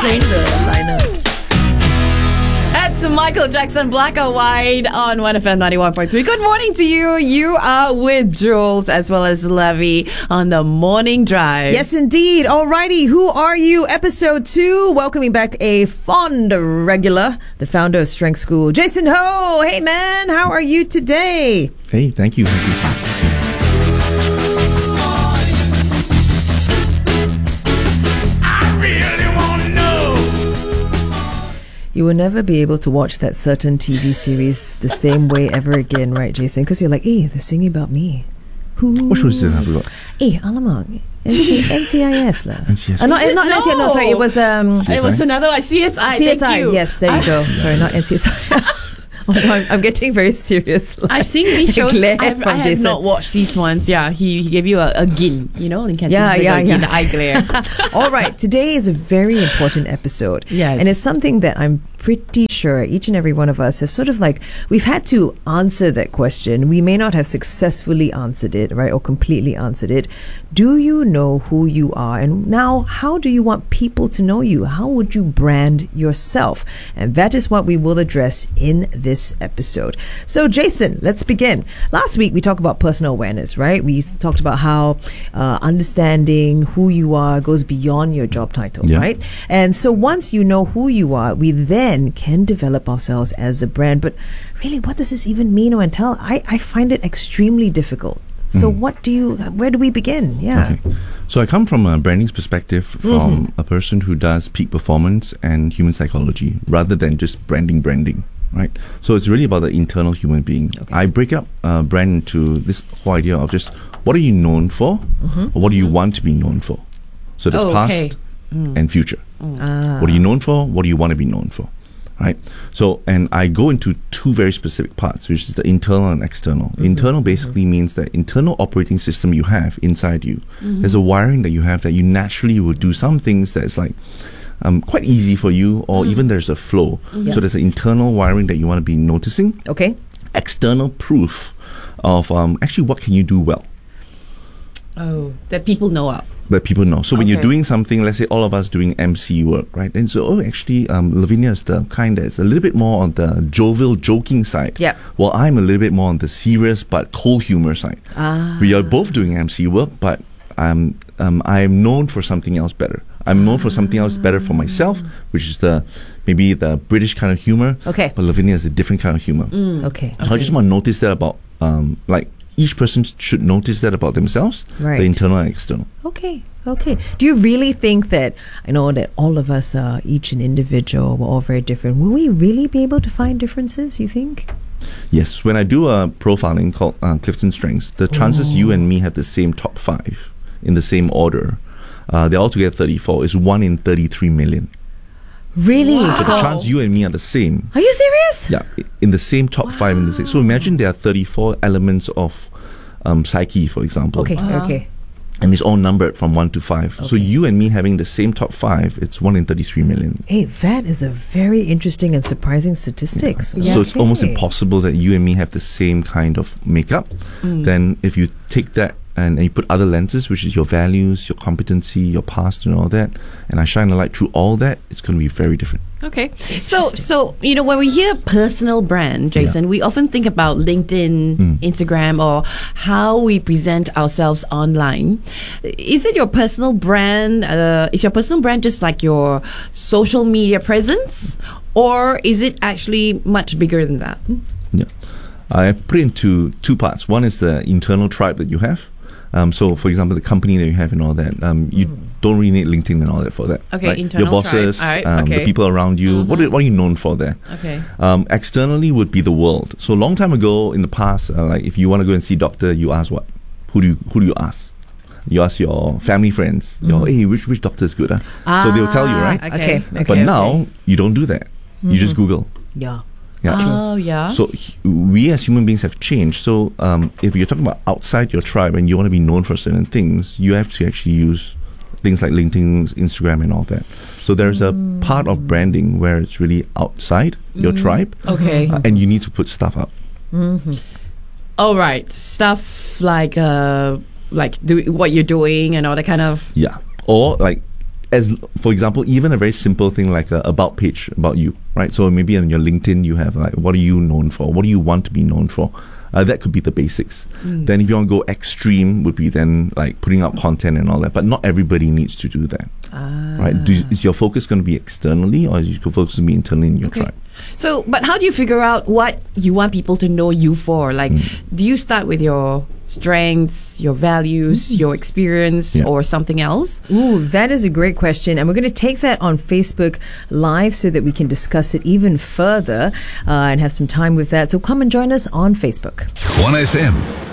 playing the liner. That's Michael Jackson, Black or White on 1FM 91.3. Good morning to you. You are with Jules as well as Levy on the Morning Drive. Yes, indeed. Alrighty, who are you? Episode 2, welcoming back a fond regular, the founder of Strength School, Jason Ho. Hey, man, how are you today? Hey, thank you. You will never be able to watch that certain TV series the same way ever again, right, Jason? Because you're like, hey, they're singing about me. Who? What show is it? I forgot. Hey, alamak. NCIS lah. NCIS. Not NCIS, no, sorry. It was It was another one. CSI. Thank you. Yes, there you go. Sorry, not NCIS. Oh, no, I'm getting very serious. I think these shows, I have Jason. not watched these ones. Yeah, he gave you a gin, you know, in Cantonese. Yeah. The eye glare. All right, today is a very important episode. Yes. And it's something that I'm pretty sure each and every one of us have sort of like, we've had to answer that question. We may not have successfully answered it, right, or completely answered it. Do you know who you are? And now, how do you want people to know you? How would you brand yourself? And that is what we will address in this episode. So, Jason, let's begin. Last week, we talked about personal awareness, right? We talked about how understanding who you are goes beyond your job title, right? And so once you know who you are, we then can develop ourselves as a brand. But really, what does this even mean or entail? I find it extremely difficult. So where do we begin? Yeah. Okay. So I come from a branding's perspective, from a person who does peak performance and human psychology rather than just branding, right? So it's really about the internal human being. Okay. I break up brand into this whole idea of just what are you known for or what do you want to be known for? So there's past and future. What are you known for? What do you want to be known for? Right. So, and I go into two very specific parts, which is the internal and external. Internal basically means that internal operating system you have inside you. There's a wiring that you have that you naturally will do some things that is like quite easy for you, or even there's a flow. So there's an internal wiring that you want to be noticing. Okay. External proof of actually what can you do well. Oh, that people know of. That people know. So when you're doing something, let's say all of us doing MC work, right? And so, actually, Lavinia is the kind that's a little bit more on the jovial, joking side. Yeah. While I'm a little bit more on the serious but cold humor side. We are both doing MC work, but I'm known for something else better. I'm known for something else better for myself, which is maybe the British kind of humor. Okay. But Lavinia is a different kind of humor. Okay. So I just want to notice that about each person should notice that about themselves, right. The internal and external. Okay. Do you really think that, I know that all of us are each an individual, we're all very different. Will we really be able to find differences, you think? Yes. When I do a profiling called Clifton Strengths, the chances you and me have the same top 5 in the same order, they're altogether 34, is 1 in 33 million. Really? Wow. So the chance you and me are the same. Are you serious? Yeah, in the same top 5 in the same. So imagine there are 34 elements of psyche, for example. Okay. And it's all numbered from 1 to 5. Okay. So you and me having the same top 5, it's 1 in 33 million. Hey, that is a very interesting and surprising statistics. Yeah. So it's almost impossible that you and me have the same kind of makeup. Then if you take that and you put other lenses, which is your values, your competency, your past and all that, and I shine a light through all that, it's going to be very different. Okay. So you know, when we hear personal brand, Jason, we often think about LinkedIn, Instagram, or how we present ourselves online. Is it your personal brand? Is your personal brand just like your social media presence, or is it actually much bigger than that? Yeah. I put it into two parts. One is the internal tribe that you have. So, for example, the company that you have and all that, you don't really need LinkedIn and all that for that. Okay, right? internal your bosses, tribe. All right, the people around you. What are you known for there? Okay. Externally would be the world. So, a long time ago in the past, like if you want to go and see doctor, you ask what? Who do you ask? You ask your family friends. Hey, which doctor is good? So they'll tell you, right? Okay. But now you don't do that. You just Google. Yeah. Yeah. Oh, yeah. So we as human beings have changed. So if you're talking about outside your tribe and you want to be known for certain things, you have to actually use things like LinkedIn, Instagram, and all that. So there's a part of branding where it's really outside your tribe. Okay. And you need to put stuff up. All right. Stuff like do what you're doing and all that kind of. Yeah. Or like as for example, even a very simple thing like a about page about you, right? So maybe on your LinkedIn you have like, what are you known for? What do you want to be known for? That could be the basics. Then if you want to go extreme, would be then like putting out content and all that. But not everybody needs to do that, right? Is your focus going to be externally, or is your focus going to be internally in your tribe? So, but how do you figure out what you want people to know you for? Like, do you start with your strengths, your values, your experience, or something else? Ooh, that is a great question. And we're going to take that on Facebook Live so that we can discuss it even further and have some time with that. So come and join us on Facebook. 1FM